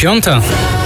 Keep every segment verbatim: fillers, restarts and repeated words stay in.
Piąta.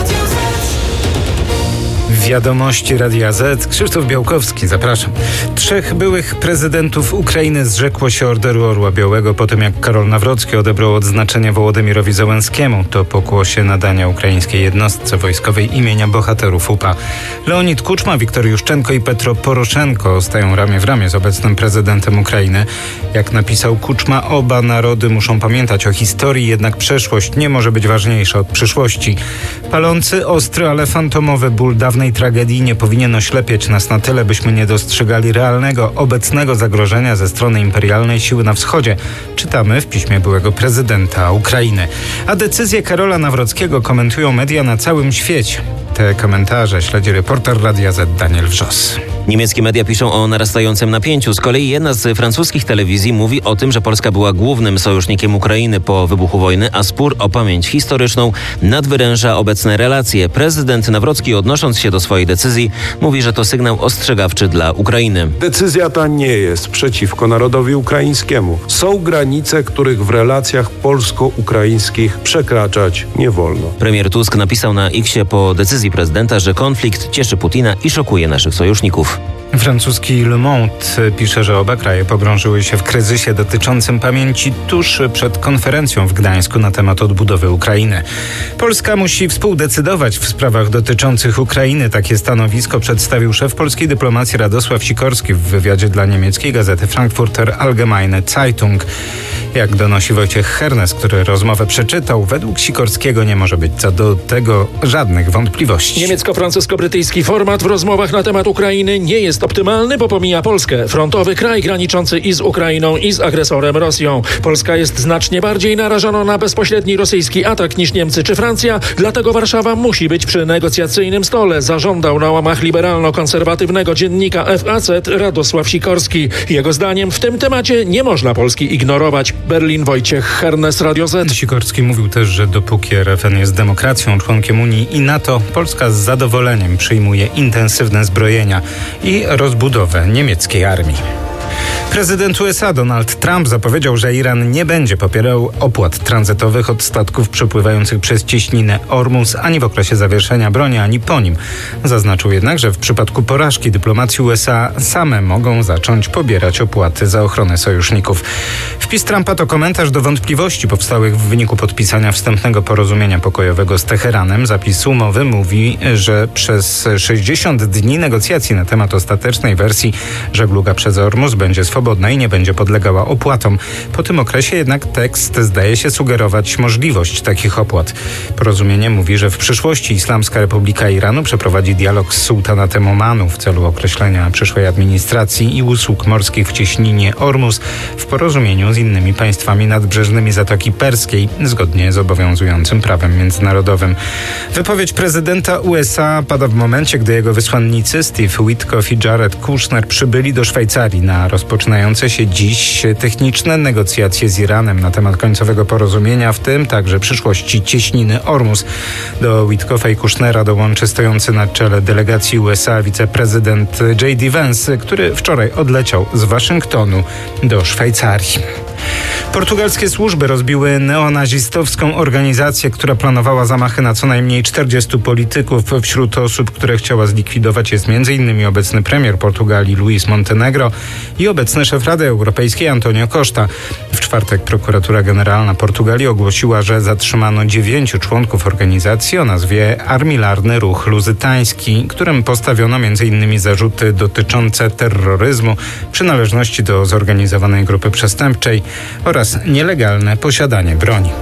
Wiadomości Radia Z. Krzysztof Białkowski, zapraszam. Trzech byłych prezydentów Ukrainy zrzekło się Orderu Orła Białego po tym, jak Karol Nawrocki odebrał odznaczenie Wołodymyrowi Zełenskiemu. To pokłosie nadania ukraińskiej jednostce wojskowej imienia bohaterów U P A. Leonid Kuczma, Wiktor Juszczenko i Petro Poroszenko stają ramię w ramię z obecnym prezydentem Ukrainy. Jak napisał Kuczma, oba narody muszą pamiętać o historii, jednak przeszłość nie może być ważniejsza od przyszłości. Palący, ostry, ale fantomowy ból dawnej tragedii nie powinien oślepiać nas na tyle, byśmy nie dostrzegali realnego, obecnego zagrożenia ze strony imperialnej siły na wschodzie. Czytamy w piśmie byłego prezydenta Ukrainy. A decyzję Karola Nawrockiego komentują media na całym świecie. Te komentarze śledzi reporter Radia Z Daniel Wrzos. Niemieckie media piszą o narastającym napięciu. Z kolei jedna z francuskich telewizji mówi o tym, że Polska była głównym sojusznikiem Ukrainy po wybuchu wojny, a spór o pamięć historyczną nadwyręża obecne relacje. Prezydent Nawrocki, odnosząc się do swojej decyzji, mówi, że to sygnał ostrzegawczy dla Ukrainy. Decyzja ta nie jest przeciwko narodowi ukraińskiemu. Są granice, których w relacjach polsko-ukraińskich przekraczać nie wolno. Premier Tusk napisał na X-ie po decyzji prezydenta, że konflikt cieszy Putina i szokuje naszych sojuszników. Francuski Le Monde pisze, że oba kraje pogrążyły się w kryzysie dotyczącym pamięci tuż przed konferencją w Gdańsku na temat odbudowy Ukrainy. Polska musi współdecydować w sprawach dotyczących Ukrainy. Takie stanowisko przedstawił szef polskiej dyplomacji Radosław Sikorski w wywiadzie dla niemieckiej gazety Frankfurter Allgemeine Zeitung. Jak donosi Wojciech Hernes, który rozmowę przeczytał, według Sikorskiego nie może być co do tego żadnych wątpliwości. Niemiecko-francusko-brytyjski format w rozmowach na temat Ukrainy nie jest optymalny, bo pomija Polskę, frontowy kraj graniczący i z Ukrainą, i z agresorem Rosją. Polska jest znacznie bardziej narażona na bezpośredni rosyjski atak niż Niemcy czy Francja, dlatego Warszawa musi być przy negocjacyjnym stole, zażądał na łamach liberalno-konserwatywnego dziennika F A Z Radosław Sikorski. Jego zdaniem w tym temacie nie można Polski ignorować. Berlin, Wojciech Hernes, Radio Z. Sikorski mówił też, że dopóki R F N jest demokracją, członkiem Unii i NATO, Polska z zadowoleniem przyjmuje intensywne zbrojenia i rozbudowę niemieckiej armii. Prezydent U S A Donald Trump zapowiedział, że Iran nie będzie popierał opłat tranzytowych od statków przepływających przez cieśninę Ormus ani w okresie zawieszenia broni, ani po nim. Zaznaczył jednak, że w przypadku porażki dyplomacji U S A same mogą zacząć pobierać opłaty za ochronę sojuszników. Wpis Trumpa to komentarz do wątpliwości powstałych w wyniku podpisania wstępnego porozumienia pokojowego z Teheranem. Zapis umowy mówi, że przez sześćdziesiąt dni negocjacji na temat ostatecznej wersji żegluga przez Ormus będzie swobodna i nie będzie podlegała opłatom. Po tym okresie jednak tekst zdaje się sugerować możliwość takich opłat. Porozumienie mówi, że w przyszłości Islamska Republika Iranu przeprowadzi dialog z sułtanatem Omanu w celu określenia przyszłej administracji i usług morskich w cieśninie Ormus w porozumieniu z innymi państwami nadbrzeżnymi Zatoki Perskiej, zgodnie z obowiązującym prawem międzynarodowym. Wypowiedź prezydenta U S A pada w momencie, gdy jego wysłannicy Steve Witkoff i Jared Kushner przybyli do Szwajcarii na rozpoczynające się dziś techniczne negocjacje z Iranem na temat końcowego porozumienia, w tym także przyszłości cieśniny Ormus. Do Witkoffa i Kushnera dołączy stojący na czele delegacji U S A wiceprezydent J D Vance, który wczoraj odleciał z Waszyngtonu do Szwajcarii. Portugalskie służby rozbiły neonazistowską organizację, która planowała zamachy na co najmniej czterdziestu polityków. Wśród osób, które chciała zlikwidować, jest między innymi obecny premier Portugalii Luis Montenegro i obecny szef Rady Europejskiej Antonio Costa. W czwartek prokuratura generalna Portugalii ogłosiła, że zatrzymano dziewięciu członków organizacji o nazwie Armilarny Ruch Luzytański, którym postawiono między innymi zarzuty dotyczące terroryzmu, przynależności do zorganizowanej grupy przestępczej oraz nielegalne posiadanie broni.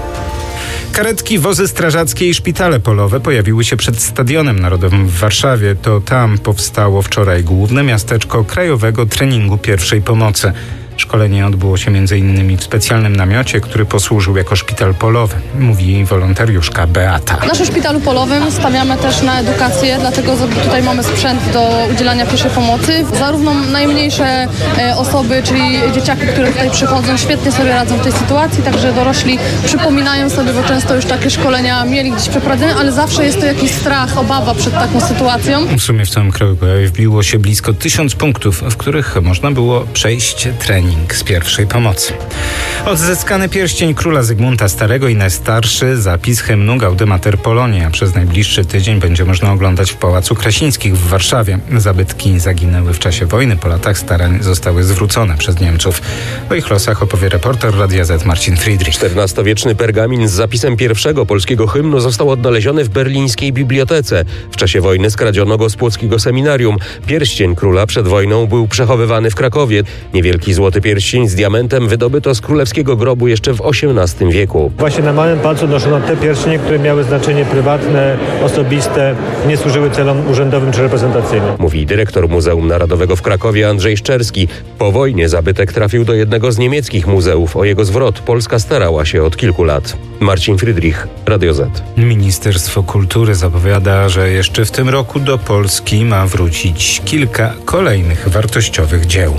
Karetki, wozy strażackie i szpitale polowe pojawiły się przed Stadionem Narodowym w Warszawie. To tam powstało wczoraj główne miasteczko krajowego treningu pierwszej pomocy. Szkolenie odbyło się między innymi w specjalnym namiocie, który posłużył jako szpital polowy, mówi wolontariuszka Beata. W naszym szpitalu polowym stawiamy też na edukację, dlatego tutaj mamy sprzęt do udzielania pierwszej pomocy. Zarówno najmniejsze osoby, czyli dzieciaki, które tutaj przychodzą, świetnie sobie radzą w tej sytuacji, także dorośli przypominają sobie, bo często już takie szkolenia mieli gdzieś przeprowadzone, ale zawsze jest to jakiś strach, obawa przed taką sytuacją. W sumie w całym kraju pojawiło się blisko tysiąc punktów, w których można było przejść trening trening z pierwszej pomocy. Odzyskany pierścień króla Zygmunta Starego i najstarszy zapis hymnu Gaude Mater Polonia przez najbliższy tydzień będzie można oglądać w Pałacu Krasińskich w Warszawie. Zabytki zaginęły w czasie wojny. Po latach starań zostały zwrócone przez Niemców. O ich losach opowie reporter Radia Z Marcin Friedrich. czternastowieczny pergamin z zapisem pierwszego polskiego hymnu został odnaleziony w berlińskiej bibliotece. W czasie wojny skradziono go z płockiego seminarium. Pierścień króla przed wojną był przechowywany w Krakowie. Niewielki złoty pierścień z diamentem wydobyto z królewskiego grobu jeszcze w osiemnastym wieku. Właśnie na małym palcu noszono te pierścienie, które miały znaczenie prywatne, osobiste, nie służyły celom urzędowym czy reprezentacyjnym. Mówi dyrektor Muzeum Narodowego w Krakowie Andrzej Szczerski. Po wojnie zabytek trafił do jednego z niemieckich muzeów. O jego zwrot Polska starała się od kilku lat. Marcin Friedrich, Radio Z. Ministerstwo Kultury zapowiada, że jeszcze w tym roku do Polski ma wrócić kilka kolejnych wartościowych dzieł.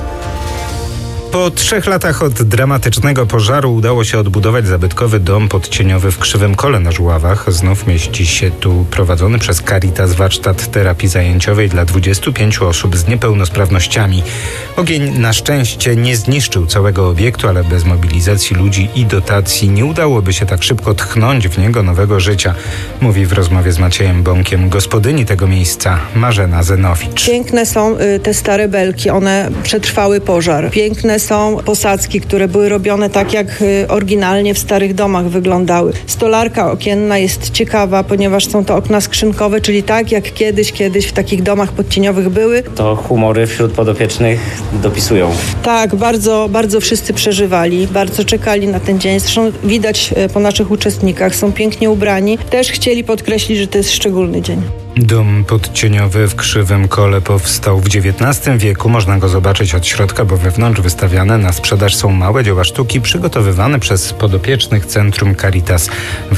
Po trzech latach od dramatycznego pożaru udało się odbudować zabytkowy dom podcieniowy w Krzywym Kole na Żuławach. Znów mieści się tu prowadzony przez Caritas warsztat terapii zajęciowej dla dwudziestu pięciu osób z niepełnosprawnościami. Ogień na szczęście nie zniszczył całego obiektu, ale bez mobilizacji ludzi i dotacji nie udałoby się tak szybko tchnąć w niego nowego życia, mówi w rozmowie z Maciejem Bąkiem gospodyni tego miejsca Marzena Zenowicz. Piękne są te stare belki, one przetrwały pożar. Piękne są posadzki, które były robione tak, jak oryginalnie w starych domach wyglądały. Stolarka okienna jest ciekawa, ponieważ są to okna skrzynkowe, czyli tak, jak kiedyś, kiedyś w takich domach podcieniowych były. To humory wśród podopiecznych dopisują. Tak, bardzo, bardzo wszyscy przeżywali, bardzo czekali na ten dzień. Zresztą widać po naszych uczestnikach, są pięknie ubrani. Też chcieli podkreślić, że to jest szczególny dzień. Dom podcieniowy w Krzywym Kole powstał w dziewiętnastym wieku. Można go zobaczyć od środka, bo wewnątrz wystawiane na sprzedaż są małe dzieła sztuki przygotowywane przez podopiecznych Centrum Caritas.